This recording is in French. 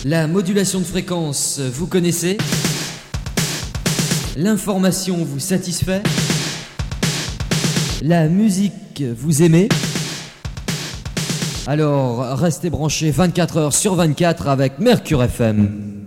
La modulation de fréquence, vous connaissez? L'information vous satisfait? La musique, vous aimez? Alors, restez branchés 24 heures sur 24 avec Mercure FM.